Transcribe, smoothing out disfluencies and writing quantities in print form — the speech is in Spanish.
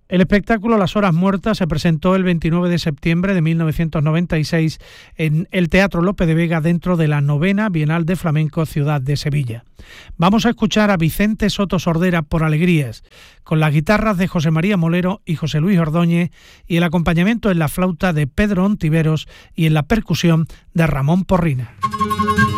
El espectáculo Las Horas Muertas se presentó el 29 de septiembre de 1996 en el Teatro Lope de Vega dentro de la 9ª Bienal de Flamenco Ciudad de Sevilla. Vamos a escuchar a Vicente Soto Sordera por Alegrías, con las guitarras de José María Molero y José Luis Ordóñez y el acompañamiento en la flauta de Pedro Ontiveros y en la percusión de Ramón Porrina.